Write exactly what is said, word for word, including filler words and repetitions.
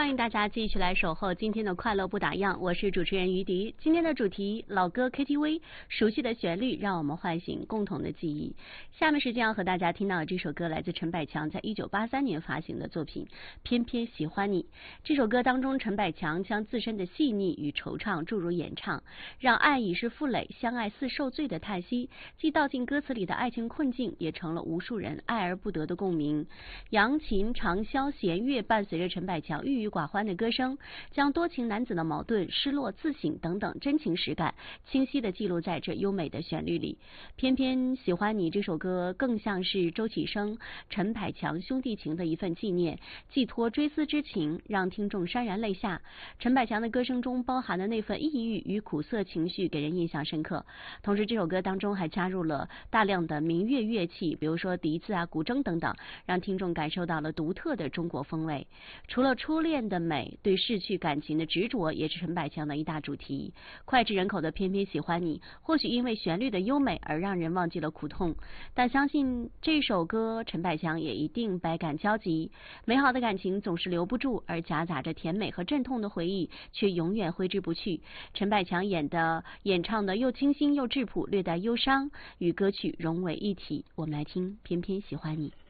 欢迎大家继续来守候今天的快乐不打烊，我是主持人于迪。今天的主题老歌 K T V， 熟悉的旋律让我们唤醒共同的记忆。下面时间要和大家听到的这首歌来自陈百强在一九八三年发行的作品《偏偏喜欢你》。这首歌当中，陈百强将自身的细腻与惆怅注入演唱，让爱已是负累，相爱似受罪的叹息，既道尽歌词里的爱情困境，也成了无数人爱而不得的共鸣。扬琴、长箫、弦乐伴随着陈百强郁郁寡欢的歌声，将多情男子的矛盾、失落、自省等等真情实感清晰地记录在这优美的旋律里。偏偏喜欢你这首歌更像是周启生、陈百强兄弟情的一份纪念，寄托追思之情，让听众潸然泪下。陈百强的歌声中包含的那份抑郁与苦涩情绪给人印象深刻。同时这首歌当中还加入了大量的民乐乐器，比如说笛子啊、古筝等等，让听众感受到了独特的中国风味。除了初恋的美，对逝去感情的执着也是陈百强的一大主题。脍炙人口的偏偏喜欢你，或许因为旋律的优美而让人忘记了苦痛，但相信这首歌陈百强也一定百感交集。美好的感情总是留不住，而夹杂着甜美和阵痛的回忆却永远挥之不去。陈百强演的演唱的又清新又质朴，略带忧伤，与歌曲融为一体。我们来听偏偏喜欢你。